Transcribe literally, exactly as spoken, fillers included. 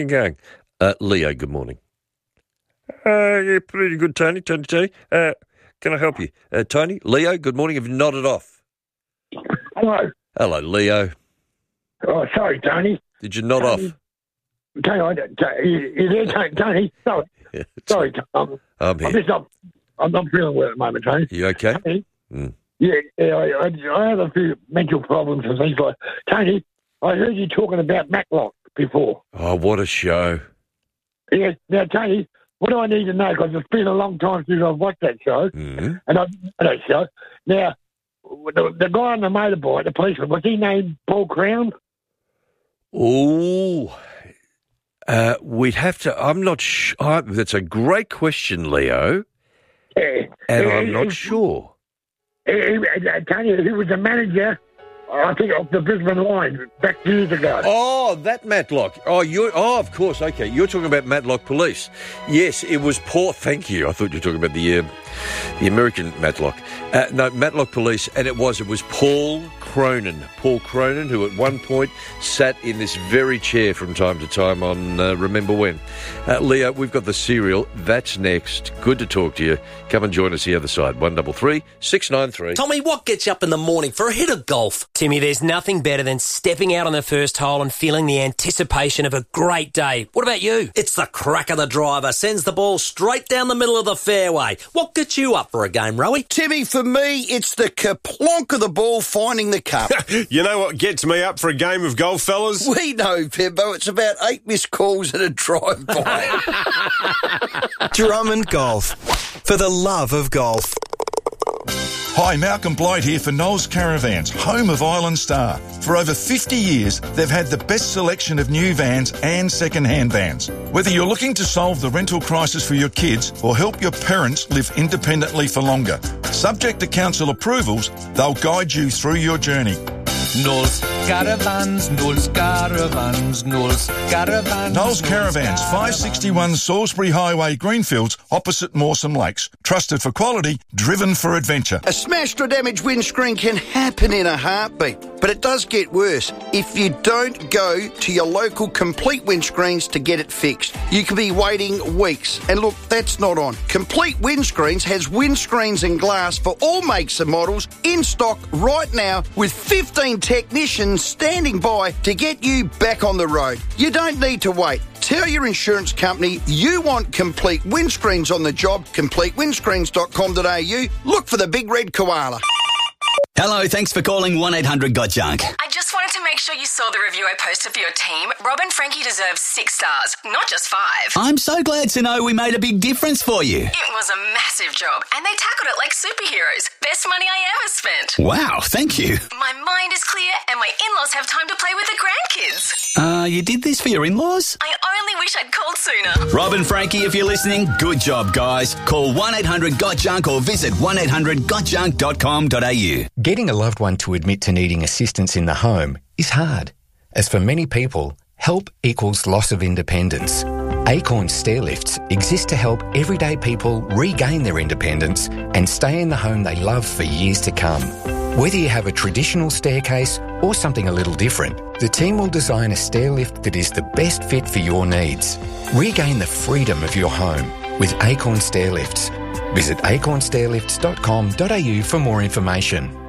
you going? Uh, Leo, good morning. Uh, yeah, pretty good, Tony. Tony, Tony. Uh, can I help you? Uh, Tony, Leo, good morning. You've nodded off. Hello. Hello, Leo. Oh, sorry, Tony. Did you nod Tony, off? Tony, I, Tony, you, you there, Tony? Tony? Sorry. Yeah, Sorry, um, I'm here. I'm just not, I'm not feeling well at the moment, Tony. You okay? Tony, Mm. yeah, yeah I, I, I have a few mental problems and things like Tony, I heard you talking about Matlock before. Oh, what a show. Yeah, now, Tony, what do I need to know? Because it's been a long time since I've watched that show. Mm. And I that show. Now, the, the guy on the motorbike, the policeman, was he named Paul Crown? Oh, uh, we'd have to. I'm not sure. That's a great question, Leo. Yeah. And Yeah, I'm not yeah. sure. He, he, Tony, he was the manager, I think, of the Brisbane Line back years ago. Oh, that Matlock. Oh, you're. Oh, of course. Okay, you're talking about Matlock Police. Yes, it was Paul. Thank you. I thought you were talking about the uh, the American Matlock. Uh, no, Matlock Police, and it was. It was Paul Cronin. Paul Cronin, who at one point sat in this very chair from time to time on uh, Remember When. Uh, Leo, we've got the serial. That's next. Good to talk to you. Come and join us the other side. One double three six nine three. Tommy, what gets you up in the morning for a hit of golf? Timmy, there's nothing better than stepping out on the first hole and feeling the anticipation of a great day. What about you? It's the crack of the driver, sends the ball straight down the middle of the fairway. What gets you up for a game, Rowie? Timmy, for me, it's the kerplonk of the ball finding the cup. You know what gets me up for a game of golf, fellas? We know, Pimbo. It's about eight missed calls and a drive-by. Drummond Golf. For the love of golf. Hi, Malcolm Blight here for Knowles Caravans, home of Island Star. For over fifty years, they've had the best selection of new vans and second-hand vans. Whether you're looking to solve the rental crisis for your kids or help your parents live independently for longer, subject to council approvals, they'll guide you through your journey. Knowles Caravans, Knowles Caravans, Knowles Caravans. Knowles Caravans, five sixty-one Salisbury Highway, Greenfields, opposite Mawson Lakes. Trusted for quality, driven for adventure. A smashed or damaged windscreen can happen in a heartbeat, but it does get worse if you don't go to your local Complete Windscreens to get it fixed. You could be waiting weeks, and look, that's not on. Complete Windscreens has windscreens and glass for all makes and models in stock right now with fifteen technicians standing by to get you back on the road. You don't need to wait. Tell your insurance company you want Complete Windscreens on the job, complete windscreens dot com dot a u. Look for the big red koala. Hello, thanks for calling one eight hundred got junk. I just wanted to make sure you saw the review I posted for your team. Rob and Frankie deserve six stars, not just five. I'm so glad to know we made a big difference for you. It was a massive job, and they tackled it like superheroes. Best money I ever spent. Wow, thank you. My mind is clear, and my in-laws have time to play with the grandkids. Uh, you did this for your in-laws? I only wish I'd called sooner. Rob and Frankie, if you're listening, good job, guys. Call one eight hundred got junk or visit one eight hundred got junk dot com dot a u. Getting a loved one to admit to needing assistance in the home is hard, as for many people, help equals loss of independence. Acorn Stairlifts exist to help everyday people regain their independence and stay in the home they love for years to come. Whether you have a traditional staircase or something a little different, the team will design a stairlift that is the best fit for your needs. Regain the freedom of your home with Acorn Stairlifts. Visit acorn stairlifts dot com dot a u for more information.